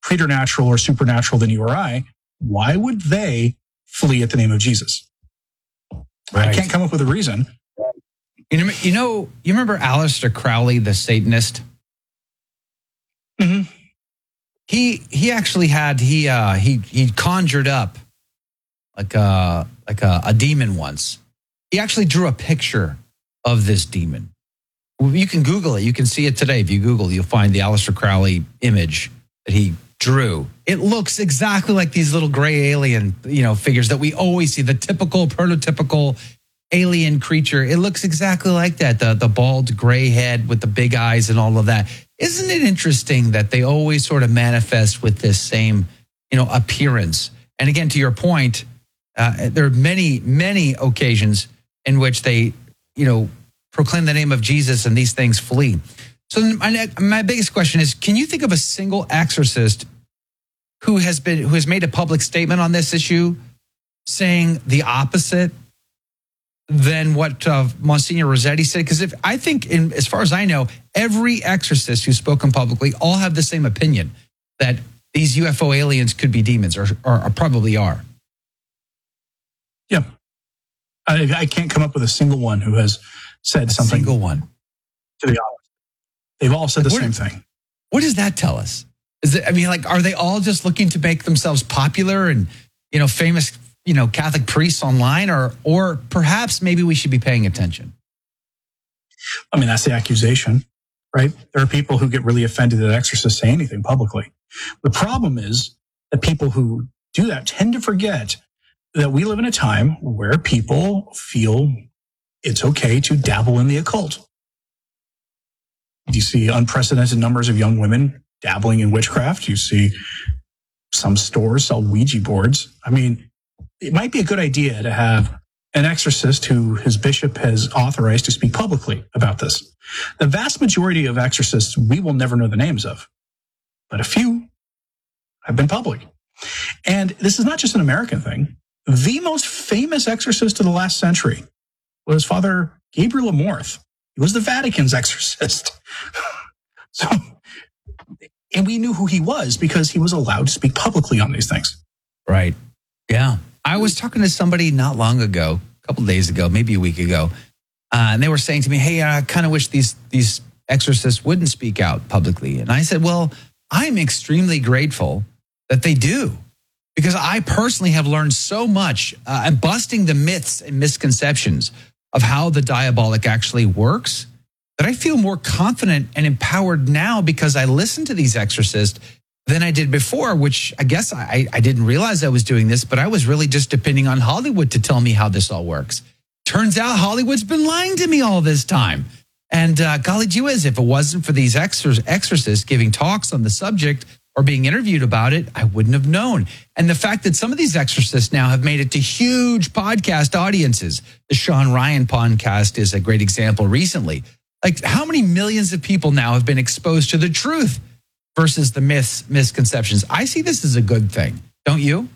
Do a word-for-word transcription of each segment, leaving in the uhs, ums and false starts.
preternatural or supernatural than you or I, why would they flee at the name of Jesus? Right. I can't come up with a reason. You know, you know, you remember Aleister Crowley, the Satanist? Mm-hmm. He he actually had he uh, he he conjured up like a like a, a demon once. He actually drew a picture of this demon. You can Google it. You can see it today. If you Google, you'll find the Aleister Crowley image that he drew. It looks exactly like these little gray alien, you know, figures that we always see, the typical prototypical alien creature. It looks exactly like that. The the bald gray head with the big eyes and all of that. Isn't it interesting that they always sort of manifest with this same, you know, appearance? And again, to your point, uh, there are many, many occasions in which they, you know, proclaim the name of Jesus and these things flee. So my, my biggest question is, can you think of a single exorcist who has been who has made a public statement on this issue saying the opposite than what uh, Monsignor Rossetti said? Because if I think, in, as far as I know, every exorcist who's spoken publicly all have the same opinion that these U F O aliens could be demons, or, or, or probably are. Yeah, I, I can't come up with a single one who has said a something. Single one. To the opposite. They've all said the what, same thing. What does that tell us? Is it? I mean, like, are they all just looking to make themselves popular and, you know, famous, you know, Catholic priests online, or or perhaps maybe we should be paying attention? I mean, that's the accusation, right? There are people who get really offended that exorcists say anything publicly. The problem is that people who do that tend to forget that we live in a time where people feel it's okay to dabble in the occult. You see unprecedented numbers of young women dabbling in witchcraft. You see some stores sell Ouija boards. I mean, it might be a good idea to have an exorcist who his bishop has authorized to speak publicly about this. The vast majority of exorcists we will never know the names of, but a few have been public. And this is not just an American thing. The most famous exorcist of the last century was Father Gabriel Amorth. He was the Vatican's exorcist. So, and we knew who he was because he was allowed to speak publicly on these things. Right. Yeah. I was talking to somebody not long ago, a couple of days ago, maybe a week ago, uh, and they were saying to me, hey, I kind of wish these these exorcists wouldn't speak out publicly. And I said, well, I'm extremely grateful that they do, because I personally have learned so much uh, and busting the myths and misconceptions of how the diabolic actually works, that I feel more confident and empowered now because I listen to these exorcists than I did before, which I guess I, I didn't realize I was doing this, but I was really just depending on Hollywood to tell me how this all works. Turns out Hollywood's been lying to me all this time. And uh, golly gee whiz, if it wasn't for these exor- exorcists giving talks on the subject or being interviewed about it, I wouldn't have known. And the fact that some of these exorcists now have made it to huge podcast audiences. The Sean Ryan podcast is a great example recently. Like, how many millions of people now have been exposed to the truth versus the myths, misconceptions? I see this as a good thing. Don't you?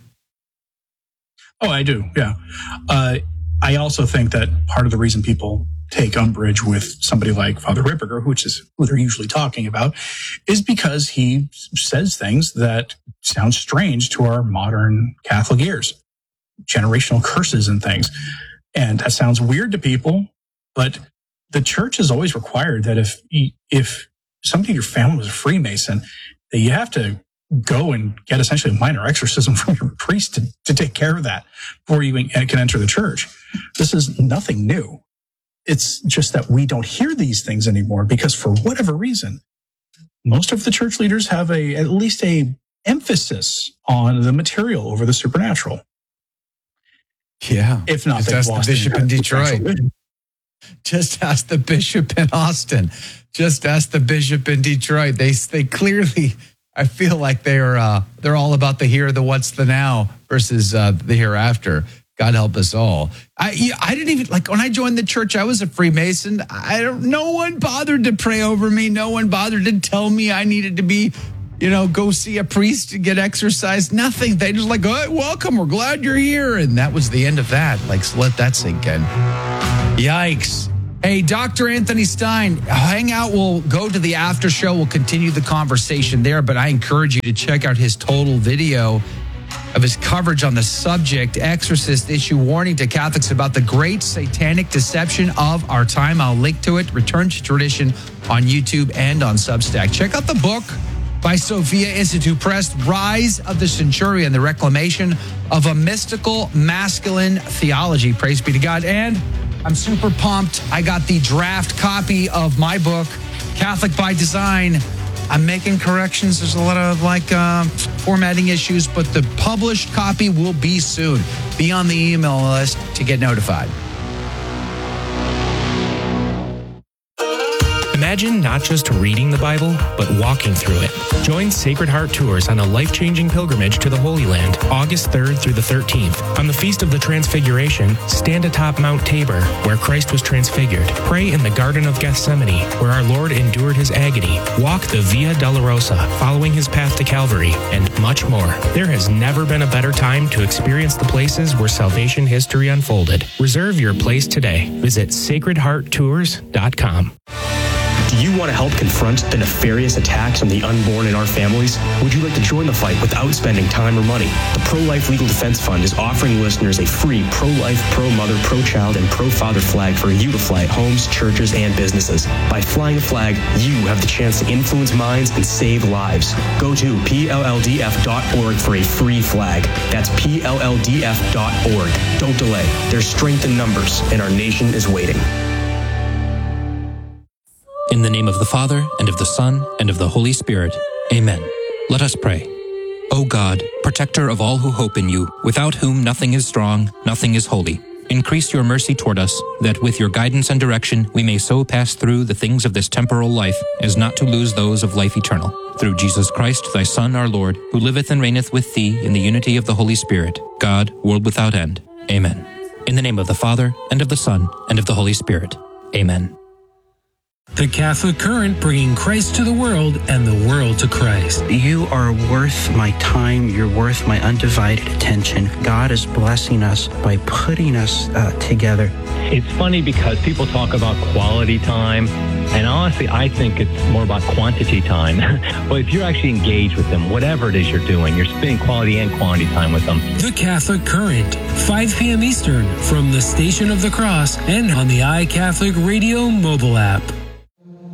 Oh, I do. Yeah. Uh, I also think that part of the reason people take umbrage with somebody like Father Ripperger, which is who they're usually talking about, is because he says things that sound strange to our modern Catholic ears, generational curses and things. And that sounds weird to people, but the church has always required that if if somebody in your family was a Freemason, that you have to go and get essentially a minor exorcism from your priest to, to take care of that before you can enter the church. This is nothing new. It's just that we don't hear these things anymore because for whatever reason, most of the church leaders have a at least a emphasis on the material over the supernatural. Yeah. If not, just ask the bishop in Detroit. Just ask the bishop in Austin. Just ask the bishop in Detroit. They they clearly, I feel like they're uh, they're all about the here, the what's, the now versus uh, the hereafter. God help us all. I I didn't even, like, when I joined the church, I was a Freemason. I don't. No one bothered to pray over me. No one bothered to tell me I needed to be, you know, go see a priest to get exercised. Nothing. They just like, oh, welcome. We're glad you're here. And that was the end of that. Like, so let that sink in. Yikes. Hey, Doctor Anthony Stein, hang out. We'll go to the after show. We'll continue the conversation there, but I encourage you to check out his total video of his coverage on the subject. Exorcists issue warning to Catholics about the great satanic deception of our time. I'll link to it. Return to Tradition on YouTube and on Substack. Check out the book by Sophia Institute Press, Rise of the Centurion, the Reclamation of a Mystical Masculine Theology. Praise be to God. And I'm super pumped. I got the draft copy of my book, Catholic by Design. I'm making corrections. There's a lot of like uh, formatting issues, but the published copy will be soon. Be on the email list to get notified. Imagine not just reading the Bible, but walking through it. Join Sacred Heart Tours on a life-changing pilgrimage to the Holy Land, August third through the thirteenth. On the Feast of the Transfiguration, stand atop Mount Tabor, where Christ was transfigured. Pray in the Garden of Gethsemane, where our Lord endured his agony. Walk the Via Dolorosa, following his path to Calvary, and much more. There has never been a better time to experience the places where salvation history unfolded. Reserve your place today. Visit sacred heart tours dot com. Do you want to help confront the nefarious attacks on the unborn in our families? Would you like to join the fight without spending time or money? The Pro-Life Legal Defense Fund is offering listeners a free pro-life, pro-mother, pro-child, and pro-father flag for you to fly at homes, churches, and businesses. By flying the flag, you have the chance to influence minds and save lives. Go to P L L D F dot org for a free flag. That's P L L D F dot org. Don't delay. There's strength in numbers, and our nation is waiting. In the name of the Father, and of the Son, and of the Holy Spirit. Amen. Let us pray. O God, protector of all who hope in you, without whom nothing is strong, nothing is holy, increase your mercy toward us, that with your guidance and direction we may so pass through the things of this temporal life as not to lose those of life eternal. Through Jesus Christ, thy Son, our Lord, who liveth and reigneth with thee in the unity of the Holy Spirit, God, world without end. Amen. In the name of the Father, and of the Son, and of the Holy Spirit. Amen. The Catholic Current, bringing Christ to the world and the world to Christ. You are worth my time. You're worth my undivided attention. God is blessing us by putting us uh, together. It's funny because people talk about quality time, and honestly, I think it's more about quantity time. But if you're actually engaged with them, whatever it is you're doing, you're spending quality and quantity time with them. The Catholic Current, five p.m. Eastern, from the Station of the Cross and on the iCatholic Radio mobile app.